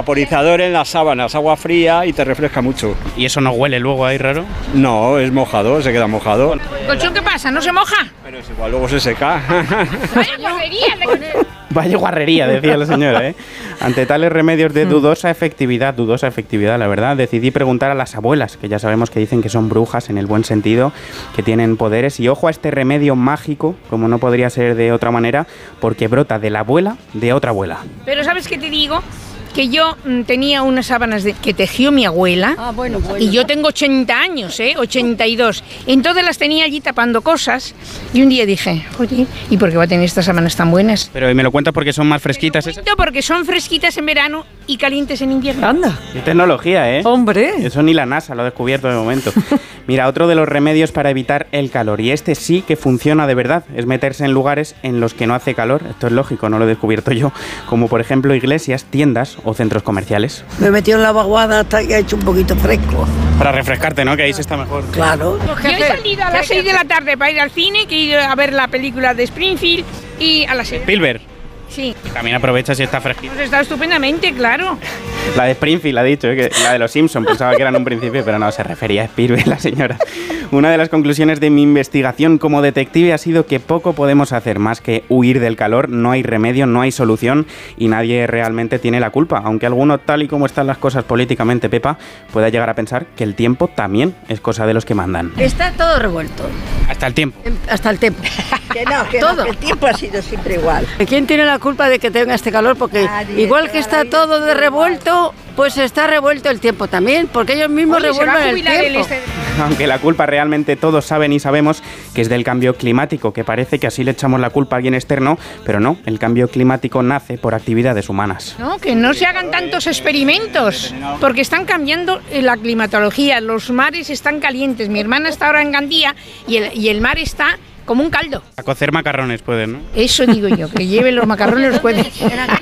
vaporizador en las sábanas, agua fría y te refresca mucho. ¿Y eso no huele luego ahí raro? No, es mojado, se queda mojado. ¿El colchón qué pasa? ¿No se moja? Pero es igual, luego se seca. Vaya guarrería. Vaya guarrería, decía la señora, ¿eh? Ante tales remedios de dudosa efectividad, la verdad, decidí preguntar a las abuelas, que ya sabemos que dicen que son brujas en el buen sentido, que tienen poderes. Y ojo a este remedio mágico, como no podría ser de otra manera, porque brota de la abuela de otra abuela. Pero ¿sabes qué te digo? Que yo tenía unas sábanas que tejió mi abuela, y yo tengo 80 años, 82, entonces las tenía allí tapando cosas, y un día dije, oye, ¿y por qué va a tener estas sábanas tan buenas? Pero me lo cuentas porque son más fresquitas esas. Porque son fresquitas en verano y calientes en invierno. Anda. Qué tecnología, ¿eh? Hombre. Eso ni la NASA lo ha descubierto de momento. Mira, otro de los remedios para evitar el calor, y este sí que funciona de verdad, es meterse en lugares en los que no hace calor. Esto es lógico, no lo he descubierto yo, como por ejemplo iglesias, tiendas o centros comerciales. Me he metido en la vaguada hasta que ha hecho un poquito fresco. Para refrescarte, ¿no? Que ahí se está mejor. Claro. Yo he salido a las 6 de la tarde para ir al cine, que he ido a ver la película de Springfield, y a las 6. Spielberg. Sí. Y también aprovecha si está fresquito. Pues está estupendamente, claro. La de Springfield ha dicho, que la de los Simpsons, pensaba que era en un principio, pero no, se refería a Spielberg, la señora. Una de las conclusiones de mi investigación como detective ha sido que poco podemos hacer más que huir del calor. No hay remedio, no hay solución y nadie realmente tiene la culpa. Aunque alguno, tal y como están las cosas políticamente, Pepa, pueda llegar a pensar que el tiempo también es cosa de los que mandan. Está todo revuelto. Hasta el tiempo. Hasta el tiempo. Que Todo. el tiempo ha sido siempre igual. ¿Quién tiene la culpa de que tenga este calor? Porque Nadie, igual que está todo de revuelto, pues está revuelto el tiempo también, porque ellos mismos Oye, se va a revuelven el jubilar tiempo. Aunque la culpa realmente todos saben y sabemos que es del cambio climático, que parece que así le echamos la culpa a alguien externo, pero no, el cambio climático nace por actividades humanas. No, que no se hagan tantos experimentos, porque están cambiando la climatología, los mares están calientes. Mi hermana está ahora en Gandía y el mar está como un caldo. A cocer macarrones pueden, ¿no? Eso digo yo, que lleve los macarrones los puede.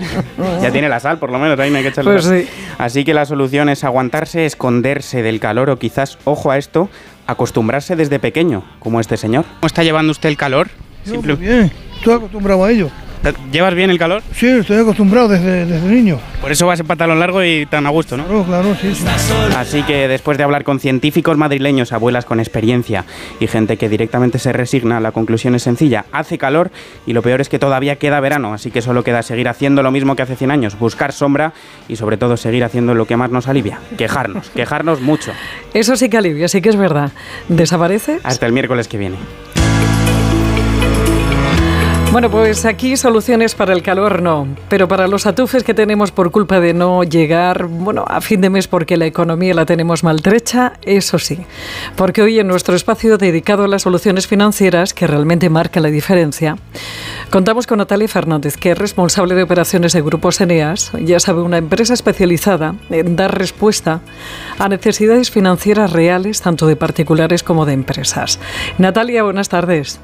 Ya tiene la sal, por lo menos, ahí no hay que echarle Pues sal. sí. Así que la solución es aguantarse, esconderse del calor o quizás, ojo a esto, acostumbrarse desde pequeño, como este señor. ¿Cómo está llevando usted el calor? Muy bien, estoy acostumbrado a ello. ¿Llevas bien el calor? Sí, estoy acostumbrado desde niño. Por eso vas en pantalón largo y tan a gusto, ¿no? Claro, sí. Así que después de hablar con científicos madrileños, abuelas con experiencia y gente que directamente se resigna, la conclusión es sencilla: hace calor y lo peor es que todavía queda verano, así que solo queda seguir haciendo lo mismo que hace 100 años, buscar sombra y sobre todo seguir haciendo lo que más nos alivia, quejarnos mucho. Eso sí que alivia, sí que es verdad. ¿Desaparece? Hasta el miércoles que viene. Bueno, pues aquí soluciones para el calor no, pero para los atufes que tenemos por culpa de no llegar, a fin de mes porque la economía la tenemos maltrecha, eso sí. Porque hoy en nuestro espacio dedicado a las soluciones financieras, que realmente marca la diferencia, contamos con Natalia Fernández, que es responsable de operaciones de Grupos Eneas, ya sabe, una empresa especializada en dar respuesta a necesidades financieras reales, tanto de particulares como de empresas. Natalia, buenas tardes.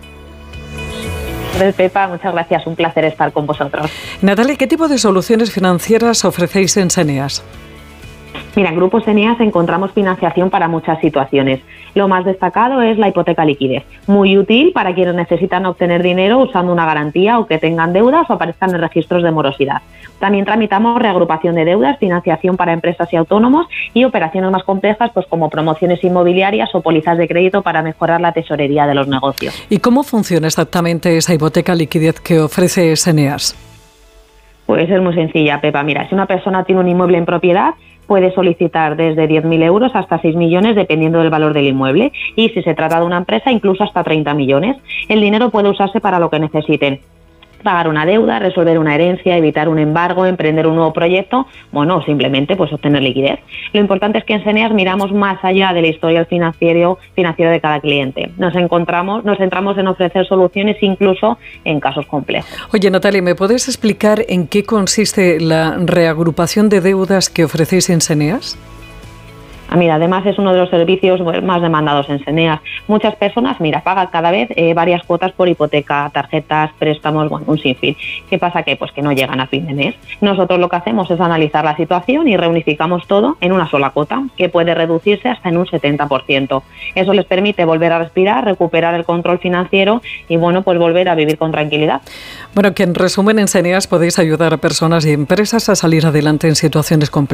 Pepa, muchas gracias, un placer estar con vosotros. Natalia, ¿qué tipo de soluciones financieras ofrecéis en Eneas? Mira, en Grupos Eneas encontramos financiación para muchas situaciones. Lo más destacado es la hipoteca liquidez, muy útil para quienes necesitan obtener dinero usando una garantía o que tengan deudas o aparezcan en registros de morosidad. También tramitamos reagrupación de deudas, financiación para empresas y autónomos y operaciones más complejas, pues como promociones inmobiliarias o pólizas de crédito para mejorar la tesorería de los negocios. ¿Y cómo funciona exactamente esa hipoteca liquidez que ofrece Eneas? Pues es muy sencilla, Pepa. Mira, si una persona tiene un inmueble en propiedad, puede solicitar desde 10.000 euros hasta 6 millones dependiendo del valor del inmueble y si se trata de una empresa incluso hasta 30 millones. El dinero puede usarse para lo que necesiten. Pagar una deuda, resolver una herencia, evitar un embargo, emprender un nuevo proyecto, simplemente pues obtener liquidez. Lo importante es que en Eneas miramos más allá del historial financiero de cada cliente. Nos centramos en ofrecer soluciones incluso en casos complejos. Oye, Natalia, ¿me puedes explicar en qué consiste la reagrupación de deudas que ofrecéis en Eneas? Mira, además es uno de los servicios más demandados en Eneas. Muchas personas, pagan cada vez varias cuotas por hipoteca, tarjetas, préstamos, un sinfín. ¿Qué pasa? Que no llegan a fin de mes. Nosotros lo que hacemos es analizar la situación y reunificamos todo en una sola cuota, que puede reducirse hasta en un 70%. Eso les permite volver a respirar, recuperar el control financiero y, pues volver a vivir con tranquilidad. Bueno, que en resumen en Eneas podéis ayudar a personas y empresas a salir adelante en situaciones complejas.